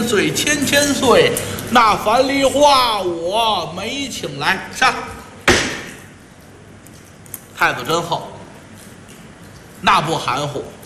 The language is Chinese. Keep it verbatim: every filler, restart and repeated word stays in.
岁千千岁，那樊梨花我没请来。上，态度真厚，那不含糊。